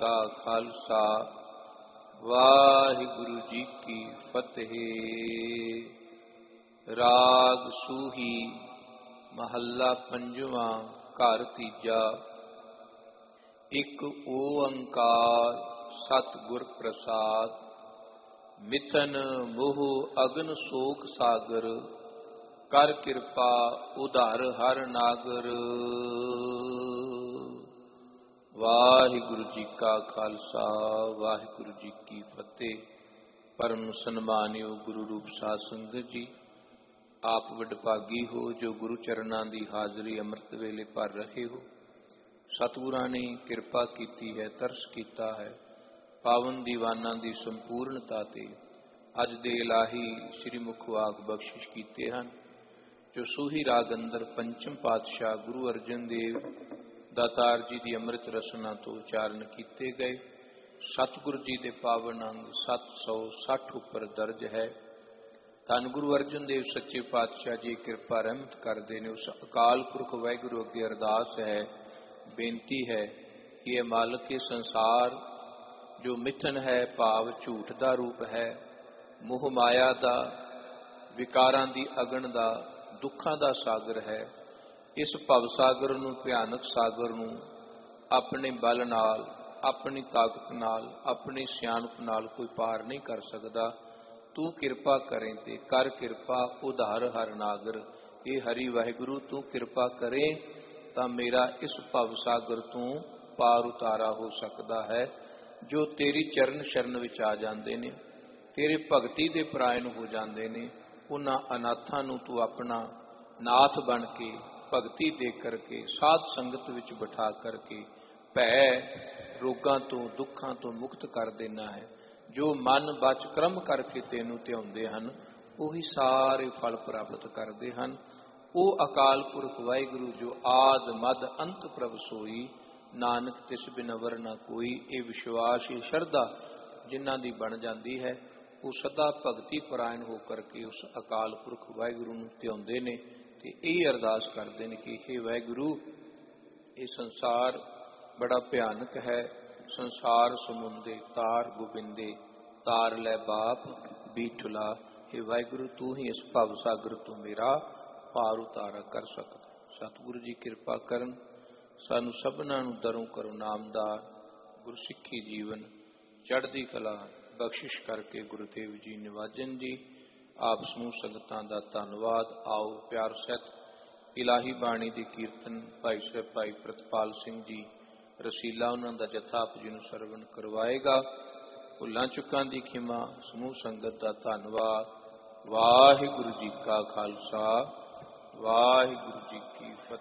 का खालसा वाहिगुरु जी की फतेह। राग सूही महला पंजवा घर तीजा। एक ओंकार सतगुर प्रसाद मिथन मोह अगन शोक सागर कर कृपा उधार हर नागर। वाहिगुरु जी का खालसा वाहिगुरु जी की फतेह। परम सन्मानियो गुरु रूप साध संगत जी, आप वडभागी हो जो गुरु चरणां दी हाजरी अमृत वेले भर रहे हो। सतगुरां ने किरपा कीती है, तरस कीता है पावन दीवानां दी संपूर्णता ते अज दे इलाही श्री मुख वाक बख्शिश कीते हन, जो सूही राग अंदर पंचम पातशाह गुरु अर्जन देव दातार जी की अमृत रसना तो उचारण किए गए। सतगुरु जी के पावन अंग 760 उपर दर्ज है। धन गुरु अर्जन देव सच्चे पातशाह जी कृपा रहमत करते हैं। उस अकाल पुरख वाहिगुरु अगे अरदास है, बेनती है कि यह मालिक के संसार जो मिथन है, भाव झूठ का रूप है, मोह माया का, विकारां दी अगन का, दुखां का सागर है, इस भव सागर नूं, भयानक सागर नूं अपने बल नाल, अपनी ताकत नाल, अपनी सियाणप नाल कोई पार नहीं कर सकता। तू किरपा करें ते कर कृपा उधार हर नागर। ये हरि वाहिगुरु तू किरपा करें तो मेरा इस भव सागर तू पार उतारा हो सकता है। जो तेरी चरण शरण विच आ जाते ने, तेरे भगती दे परायण हो जाते ने, उन्हां अनाथां नूं तू अपना नाथ बन के भगती दे करके साध संगत विच बिठा करके भै रोगां तो दुखां तो मुक्त कर देना है। जो मन बच क्रम करके तेनू ध्याउंदे हन, उही सारे फल प्राप्त करते हैं। वो अकाल पुरख वाहिगुरु जो आद मद अंत प्रभ सोई, नानक तिस बिन अवर ना कोई। ये विश्वास, ये श्रद्धा जिन्हां दी बन जाती है, वो सदा भगती परायण होकर के उस अकाल पुरख वाहिगुरु नूं ध्याउंदे ने ते यही अरदास करते हैं कि हे वाहिगुरु, ये संसार बड़ा भयानक है। संसार समुंदे तार गोबिंदे, तार लै बाप बीठला। हे वाहिगुरु, तू ही इस भव सागर तो मेरा पार उतारा कर सकता। सतगुरु जी कृपा करन, सानू सबना नूं दरों करो नामदार, गुरसिੱਖੀ जीवन चढ़दी कला बख्शिश करके गुरुदेव जी निवाजन जी। आप समूह संगतां दा धन्नवाद। आओ प्यार सहित इलाही बाणी दी कीर्तन भाई साहब भाई प्रतपाल सिंह जी रसीला उन्हां दा जथा आप जी नूं सरवण करवाएगा। भुलां चुकां दी खिमा, समूह संगत दा धन्नवाद। वाहिगुरु जी का खालसा वाहिगुरु जी की फतेह।